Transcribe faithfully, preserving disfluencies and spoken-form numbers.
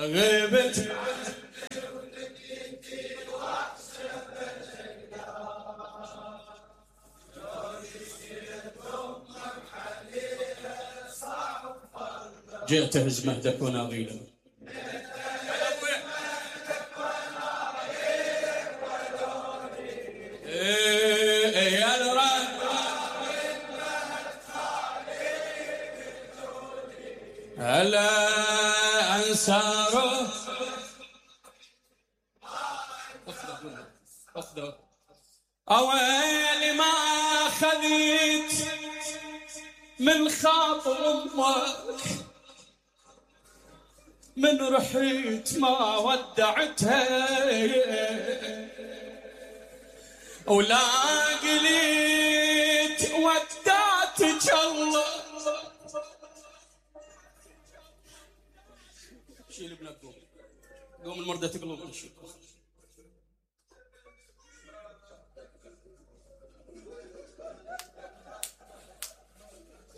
غيبت جئت أهز مهدك وناغيله يا الرب هلا أنصاره أويلي ما خذيت من خاطر أمك من رحيت ما ودعتها ولا قليت ودعتك الله. شيل ابنك قوم قوم المردة تقلب.